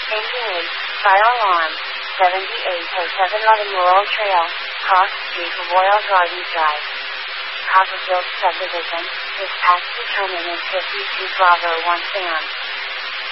Changing lead, fire alarm, 780711 Laurel Trail, cross street Royal Gardens Drive. Copperfield Subdivision, dispatch determinant 52 Bravo 1 Sam.